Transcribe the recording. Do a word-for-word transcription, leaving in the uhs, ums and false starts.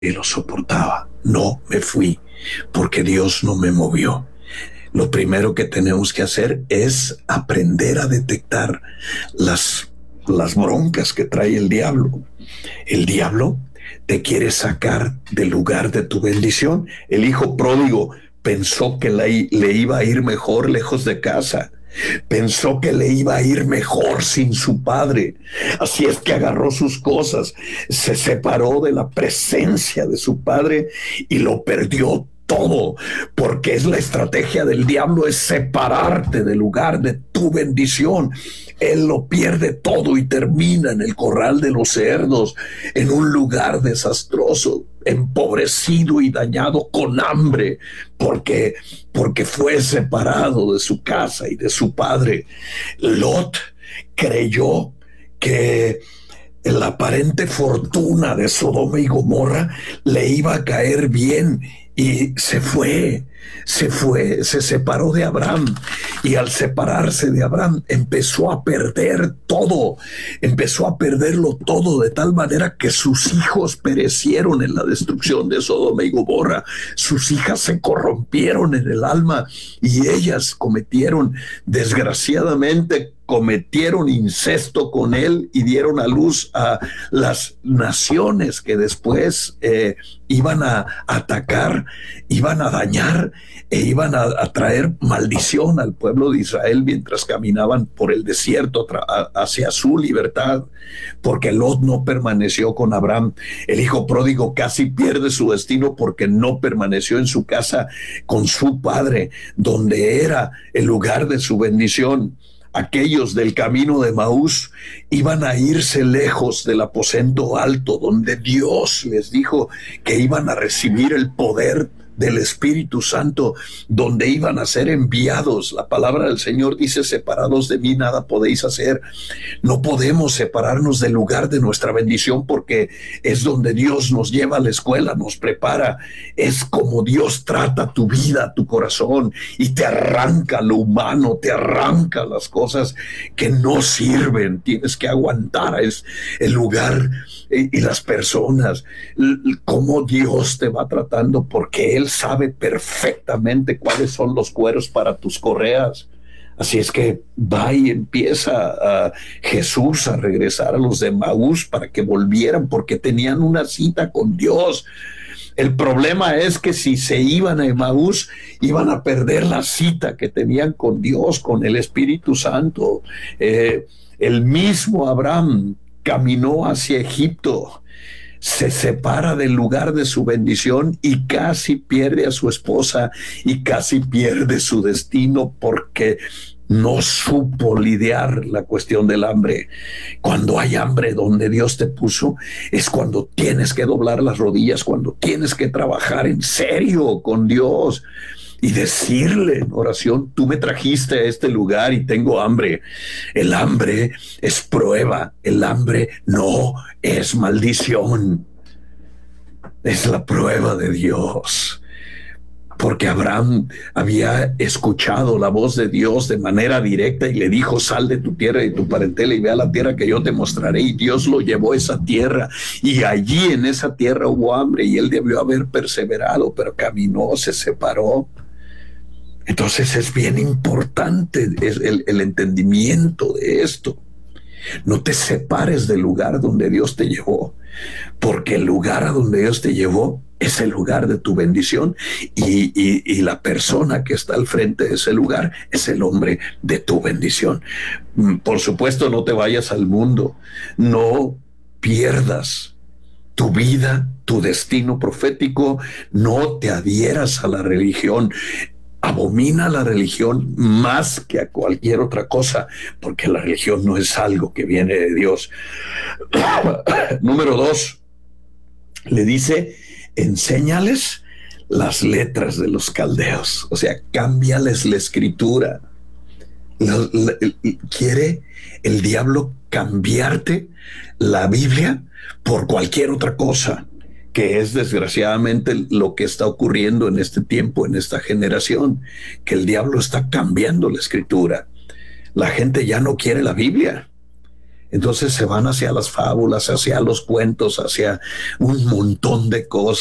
y lo soportaba. No me fui porque Dios no me movió. Lo primero que tenemos que hacer es aprender a detectar las, las broncas que trae el diablo. El diablo te quiere sacar del lugar de tu bendición. El hijo pródigo pensó que le, le iba a ir mejor lejos de casa. Pensó que le iba a ir mejor sin su padre. Así es que agarró sus cosas, se separó de la presencia de su padre y lo perdió todo, porque es la estrategia del diablo, es separarte del lugar de tu bendición. Él lo pierde todo y termina en el corral de los cerdos, en un lugar desastroso, empobrecido y dañado, con hambre, porque, porque fue separado de su casa y de su padre. Lot creyó que la aparente fortuna de Sodoma y Gomorra le iba a caer bien y se fue, se fue, se separó de Abraham, y al separarse de Abraham empezó a perder todo, empezó a perderlo todo, de tal manera que sus hijos perecieron en la destrucción de Sodoma y Gomorra. Sus hijas se corrompieron en el alma y ellas cometieron, desgraciadamente, cometieron incesto con él y dieron a luz a las naciones que después eh, iban a atacar, iban a dañar e iban a, a traer maldición al pueblo de Israel mientras caminaban por el desierto hacia su libertad, porque Lot no permaneció con Abraham. El hijo pródigo casi pierde su destino porque no permaneció en su casa con su padre, donde era el lugar de su bendición. Aquellos del camino de Emaús iban a irse lejos del aposento alto, donde Dios les dijo que iban a recibir el poder del Espíritu Santo, donde iban a ser enviados. La palabra del Señor dice: separados de mí nada podéis hacer. No podemos separarnos del lugar de nuestra bendición, porque es donde Dios nos lleva a la escuela, nos prepara. Es como Dios trata tu vida, tu corazón, y te arranca lo humano, te arranca las cosas que no sirven. Tienes que aguantar es el lugar y, y las personas, cómo Dios te va tratando, porque Él sabe perfectamente cuáles son los cueros para tus correas. Así es que va y empieza a Jesús a regresar a los de Emaús para que volvieran, porque tenían una cita con Dios. El problema es que si se iban a Emaús, iban a perder la cita que tenían con Dios, con el Espíritu Santo. Eh, el mismo Abraham caminó hacia Egipto, se separa del lugar de su bendición y casi pierde a su esposa y casi pierde su destino porque no supo lidiar la cuestión del hambre. Cuando hay hambre donde Dios te puso, es cuando tienes que doblar las rodillas, cuando tienes que trabajar en serio con Dios y decirle en oración: tú me trajiste a este lugar y tengo hambre. El hambre es prueba, el hambre no es maldición. Es la prueba de Dios. Porque Abraham había escuchado la voz de Dios de manera directa y le dijo: sal de tu tierra y de tu parentela y ve a la tierra que yo te mostraré. Y Dios lo llevó a esa tierra, y allí en esa tierra hubo hambre, y él debió haber perseverado, pero caminó, se separó. Entonces es bien importante el, el entendimiento de esto. No te separes del lugar donde Dios te llevó, porque el lugar a donde Dios te llevó es el lugar de tu bendición, y, y, y la persona que está al frente de ese lugar es el hombre de tu bendición. Por supuesto, no te vayas al mundo, no pierdas tu vida, tu destino profético, no te adhieras a la religión. Abomina la religión más que a cualquier otra cosa, porque la religión no es algo que viene de Dios. Número dos, le dice: enséñales las letras de los caldeos, o sea, cámbiales la escritura. La, la, quiere el diablo cambiarte la Biblia por cualquier otra cosa, que es desgraciadamente lo que está ocurriendo en este tiempo, en esta generación, que el diablo está cambiando la escritura. La gente ya no quiere la Biblia. Entonces se van hacia las fábulas, hacia los cuentos, hacia un montón de cosas.